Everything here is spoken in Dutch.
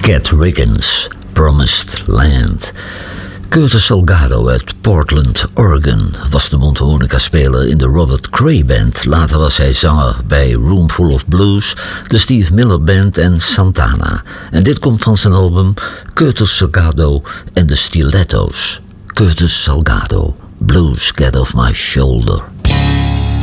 Cat Riggins, Promised Land. Curtis Salgado uit Portland, Oregon was de mondharmonica-speler in de Robert Cray Band. Later was hij zanger bij Room Full of Blues, de Steve Miller Band en Santana. En dit komt van zijn album Curtis Salgado en de Stilettos. Curtis Salgado, Blues Get Off My Shoulder.